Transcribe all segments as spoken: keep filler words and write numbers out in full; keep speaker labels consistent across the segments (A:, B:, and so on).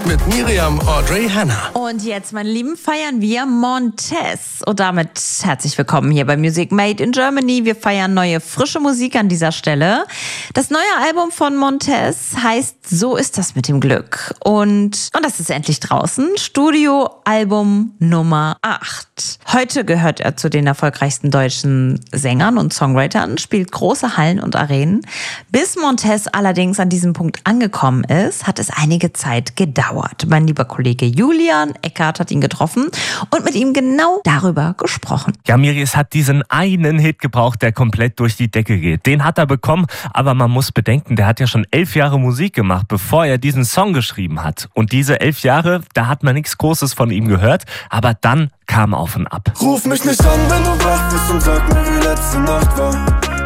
A: mit Miriam Audrey Hanna.
B: Und jetzt, meine Lieben, feiern wir Montez. Und damit herzlich willkommen hier bei Music Made in Germany. Wir feiern neue, frische Musik an dieser Stelle. Das neue Album von Montez heißt So ist das mit dem Glück. Und, und das ist endlich draußen. Studioalbum Nummer acht. Heute gehört er zu den erfolgreichsten deutschen Sängern und Songwritern, spielt große Hallen und Arenen. Bis Montez allerdings an diesem Punkt angekommen ist, hat es einige Zeit gedauert. Mein lieber Kollege Julian Eckert hat ihn getroffen und mit ihm genau darüber gesprochen.
C: Ja, Miri, es hat diesen einen Hit gebraucht, der komplett durch die Decke geht. Den hat er bekommen, aber man muss bedenken, der hat ja schon elf Jahre Musik gemacht, bevor er diesen Song geschrieben hat. Und diese elf Jahre, da hat man nichts Großes von ihm gehört, aber dann kam Auf und Ab.
D: Ruf mich nicht an, wenn du wach bist und sag mir, wie letzte Nacht war.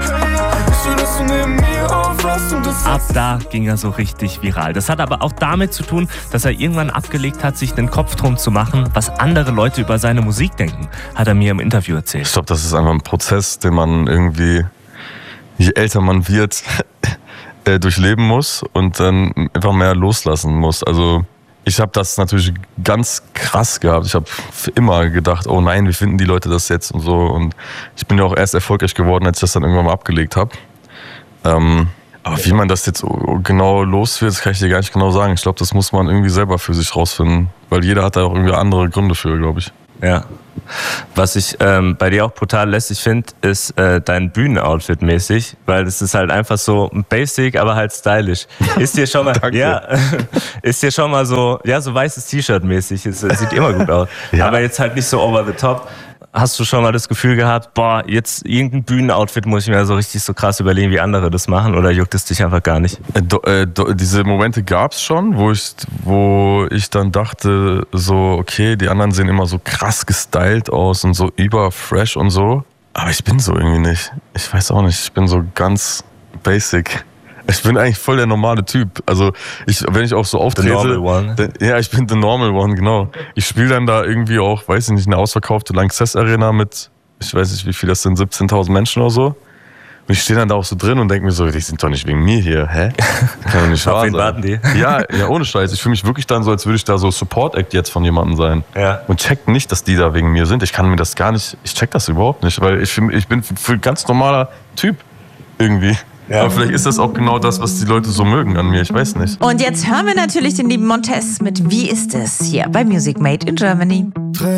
D: Ich will, dass du neben mir aufwachst und das
C: Ab da ging er so richtig viral. Das hat aber auch damit zu tun, dass er irgendwann abgelegt hat, sich den Kopf drum zu machen, was andere Leute über seine Musik denken, hat er mir im Interview erzählt.
E: Ich glaube, das ist einfach ein Prozess, den man irgendwie, je älter man wird, äh, durchleben muss und dann einfach mehr loslassen muss. Also ich habe das natürlich ganz krass gehabt. Ich habe immer gedacht, oh nein, wie finden die Leute das jetzt und so. Und ich bin ja auch erst erfolgreich geworden, als ich das dann irgendwann mal abgelegt habe. Ähm, aber wie man das jetzt genau los wird, das kann ich dir gar nicht genau sagen. Ich glaube, das muss man irgendwie selber für sich rausfinden. Weil jeder hat da auch irgendwie andere Gründe für, glaube ich.
C: Ja. Was ich ähm, bei dir auch brutal lässig finde, ist äh, dein Bühnenoutfit mäßig, weil es ist halt einfach so basic, aber halt stylisch. Ist dir schon mal, ja, ist dir schon mal so, ja, so weißes T-Shirt mäßig, es sieht immer gut aus, ja. Aber jetzt halt nicht so over the top. Hast du schon mal das Gefühl gehabt, boah, jetzt irgendein Bühnenoutfit muss ich mir so richtig so krass überlegen, wie andere das machen, oder juckt es dich einfach gar nicht?
E: Äh, do, äh, do, diese Momente gab's schon, wo ich, wo ich dann dachte, so, okay, die anderen sehen immer so krass gestylt aus und so überfresh und so. Aber ich bin so irgendwie nicht. Ich weiß auch nicht, ich bin so ganz basic. Ich bin eigentlich voll der normale Typ. Also ich, wenn ich auch so auftrete,
C: the normal one.
E: Dann, ja, ich bin the normal one, genau. Ich spiele dann da irgendwie auch, weiß ich nicht, eine ausverkaufte Lanxess Arena mit, ich weiß nicht, wie viel das sind, siebzehntausend Menschen oder so. Und ich stehe dann da auch so drin und denke mir so, die sind doch nicht wegen mir hier, hä? Kann doch nicht wahr sein.
C: Warten die?
E: Ja, ja, ohne Scheiß. Ich fühle mich wirklich dann so, als würde ich da so Support-Act jetzt von jemandem sein.
C: Ja.
E: Und check nicht, dass die da wegen mir sind. Ich kann mir das gar nicht, ich check das überhaupt nicht, weil ich, ich bin für ein ganz normaler Typ irgendwie. Ja. Aber vielleicht ist das auch genau das, was die Leute so mögen an mir. Ich weiß nicht.
B: Und jetzt hören wir natürlich den lieben Montez mit Wie ist es hier bei Music Made in Germany.